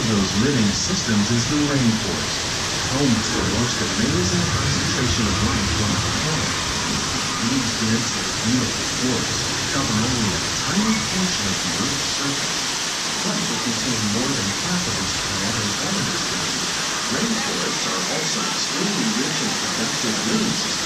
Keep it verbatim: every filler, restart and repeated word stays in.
those living systems is the rainforest, home to the most amazing concentration of life on the planet. These dense and beautiful forests cover only a tiny portion of the Earth's surface, but they contain more than half of its plant and animal species. Rainforests are also extremely rich in productive living systems